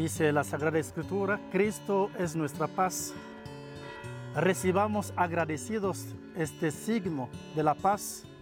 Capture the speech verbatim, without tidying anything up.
Dice la Sagrada Escritura, Cristo es nuestra paz. Recibamos agradecidos este signo de la paz